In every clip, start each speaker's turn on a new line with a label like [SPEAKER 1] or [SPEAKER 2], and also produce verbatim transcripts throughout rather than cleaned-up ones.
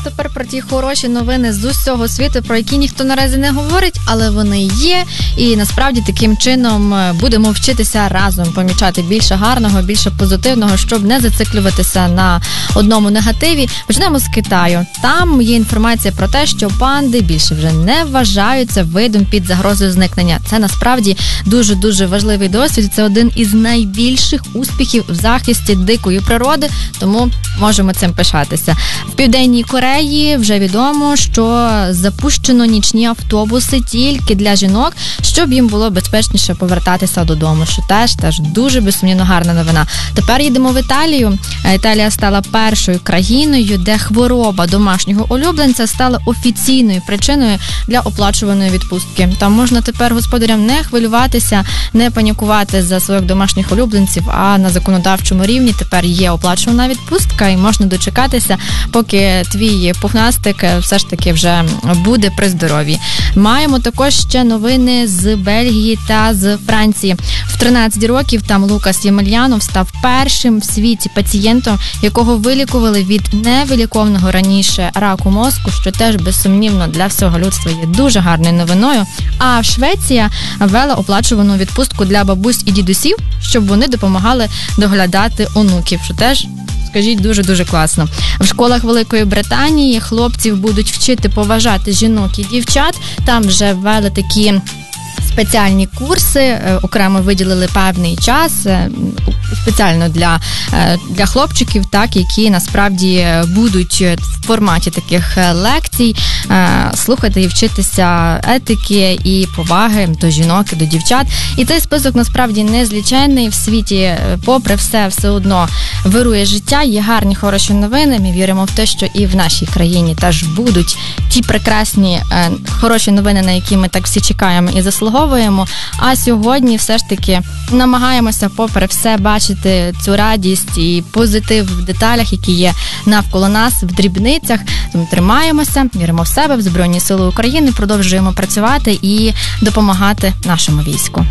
[SPEAKER 1] тепер про ті хороші новини з усього світу, про які ніхто наразі не говорить, але вони є. І насправді таким чином будемо вчитися разом помічати більше гарного, більше позитивного, щоб не зациклюватися на одному негативі. Почнемо з Китаю. Там є інформація про те, що панди більше вже не вважаються видом під загрозою зникнення. Це насправді дуже-дуже важливий досвід. Це один із найбільших успіхів в захисті дикої природи, тому можемо цим пишатися. В Південній Кореї вже відомо, що запущено нічні автобуси тільки для жінок, щоб їм було безпечніше повертатися додому, що теж, теж дуже безсумнівно гарна новина. Тепер їдемо в Італію. Італія стала першою країною, де хвороба домашнього улюбленця стала офіційною причиною для оплачуваної відпустки. Там можна тепер господарям не хвилюватися, не панікувати за своїх домашніх улюбленців, а на законодавчому рівні тепер є оплачувана відпустка і можна дочекатися, поки твій пухнастик все ж таки вже буде при здоров'ї. Маємо також ще новини з Бельгії та з Франції. В тринадцять років там Лукас Ємельянов став першим в світі пацієнтом, якого вилікували від невилікованого раніше раку мозку, що теж безсумнівно для всього людства є дуже гарною новиною. А Швеція ввела оплачувану відпустку для бабусь і дідусів, щоб вони допомагали доглядати онуків, що теж, скажіть, дуже-дуже класно. В школах Великої Британії хлопців будуть вчити поважати жінок і дівчат. Там вже ввели такі спеціальні курси, окремо виділили певний час спеціально для, для хлопчиків, так, які насправді будуть в форматі таких лекцій слухати і вчитися етики і поваги до жінок і до дівчат. І цей список насправді незліченний. В світі, попри все, все одно вирує життя, є гарні, хороші новини. Ми віримо в те, що і в нашій країні теж будуть ті прекрасні, хороші новини, на які ми так всі чекаємо і заслуговуємо. А сьогодні все ж таки намагаємося, попри все, бачити цю радість і позитив в деталях, які є навколо нас, в дрібницях. Тому тримаємося, віримо в себе, в Збройні Сили України, продовжуємо працювати і допомагати нашому війську.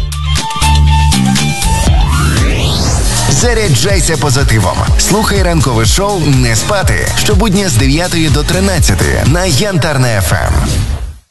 [SPEAKER 2] Заряджайся позитивом. Слухай ранкове шоу «Не спати» щобудня з дев'ятої до тринадцятої на Янтарне еф ем.